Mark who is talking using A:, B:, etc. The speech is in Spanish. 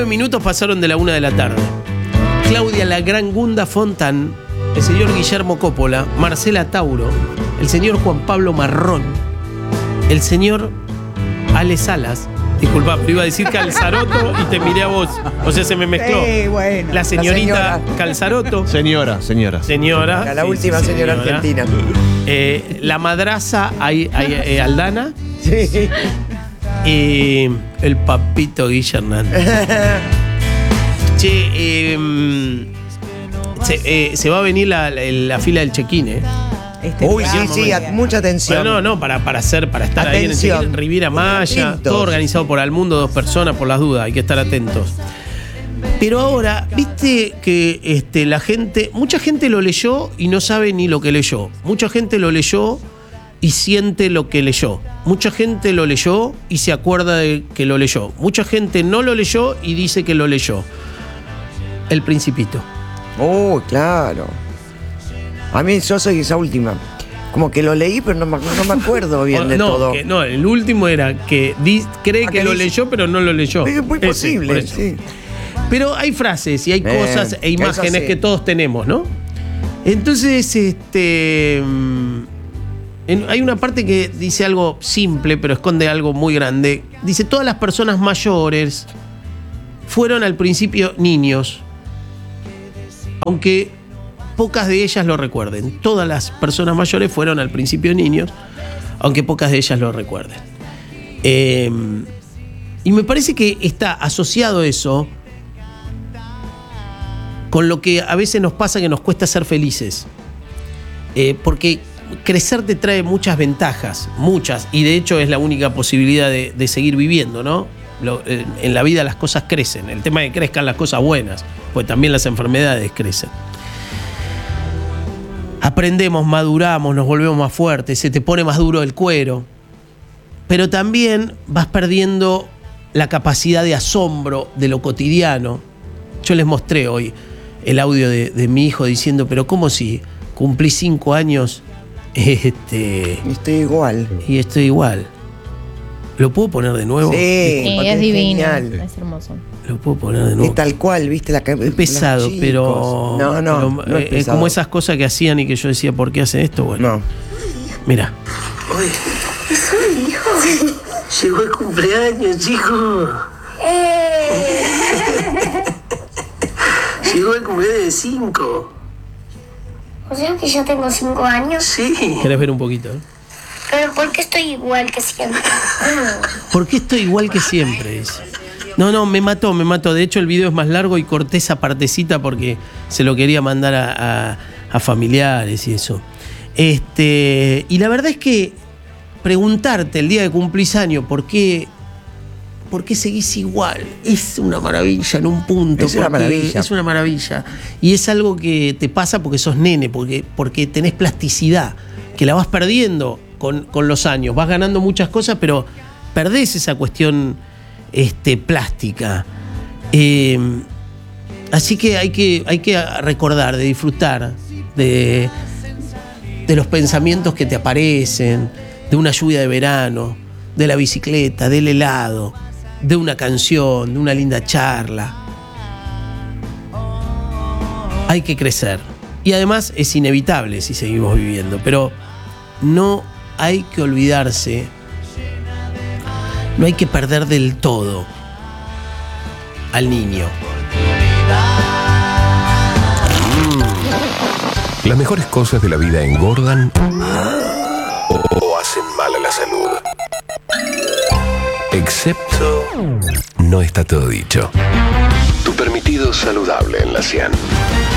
A: 9 minutos pasaron de la 1 de la tarde. Claudia La Gran Gunda Fontán, el señor Guillermo Coppola, Marcela Tauro, el señor Juan Pablo Marrón, el señor Ale Salas. Disculpa, pero iba a decir Calzaroto y te miré a vos. O sea, se me mezcló.
B: Bueno,
A: la señorita Calzaroto.
C: Señora.
B: Era la última señora argentina.
A: La madraza Aldana.
B: Sí.
A: Y el papito Guille Hernández. Che, se va a venir la fila del check-in,
B: Uy, sí, mucha atención.
A: Bueno, no, para estar ahí en el check-in. Riviera Maya, todo organizado por Almundo, 2 personas, por las dudas, hay que estar atentos. Pero ahora, viste que mucha gente lo leyó y no sabe ni lo que leyó. Mucha gente lo leyó y siente lo que leyó. Mucha gente lo leyó y se acuerda de que lo leyó. Mucha gente no lo leyó y dice que lo leyó. El Principito.
B: Claro. A mí yo soy esa última. Como que lo leí, pero no me acuerdo bien de todo.
A: El último era que cree que lo leyó, pero no lo leyó.
B: Es muy posible, sí.
A: Pero hay frases y hay cosas e imágenes que todos tenemos, ¿no? Entonces, hay una parte que dice algo simple, pero esconde algo muy grande. Dice, todas las personas mayores fueron al principio niños, aunque pocas de ellas lo recuerden. Todas las personas mayores fueron al principio niños, aunque pocas de ellas lo recuerden. Y me parece que está asociado eso con lo que a veces nos pasa, que nos cuesta ser felices. Porque crecer te trae muchas ventajas, muchas, y de hecho es la única posibilidad de seguir viviendo, ¿no? En la vida las cosas crecen. El tema es que crezcan las cosas buenas, pues también las enfermedades crecen. Aprendemos, maduramos, nos volvemos más fuertes, se te pone más duro el cuero, pero también vas perdiendo la capacidad de asombro de lo cotidiano. Yo les mostré hoy el audio de mi hijo diciendo, pero ¿cómo si cumplí 5 años?
B: Estoy igual.
A: Y estoy igual. ¿Lo puedo poner de nuevo?
B: Sí,
D: es divino,
B: genial.
D: es hermoso.
A: Lo puedo poner de nuevo.
B: Es tal cual, viste
A: es pesado, pero
B: no es pesado.
A: Como esas cosas que hacían y que yo decía, ¿por qué hacen esto? Bueno, mira.
E: Oye, es un hijo. Llegó el cumpleaños, chico. Llegó el cumpleaños de 5.
F: O sea que yo tengo 5 años.
E: Sí.
A: ¿Querés ver un poquito?
F: Pero ¿por qué estoy igual que siempre?
A: ¿Por qué estoy igual que siempre? Dice. No, me mató. De hecho, el video es más largo y corté esa partecita porque se lo quería mandar a familiares y eso. Y la verdad es que preguntarte el día que cumplís años ¿por qué seguís igual? Es una maravilla en un punto.
B: Es una maravilla.
A: Es una maravilla. Y es algo que te pasa porque sos nene, porque tenés plasticidad, que la vas perdiendo con los años. Vas ganando muchas cosas, pero perdés esa cuestión plástica. Así que hay que recordar, de disfrutar de los pensamientos que te aparecen, de una lluvia de verano, de la bicicleta, del helado, de una canción, de una linda charla. Hay que crecer. Y además es inevitable si seguimos viviendo, pero no hay que olvidarse, no hay que perder del todo al niño.
G: Las mejores cosas de la vida engordan o hacen mal a la salud. Excepto, no está todo dicho. Tu permitido saludable en la 100.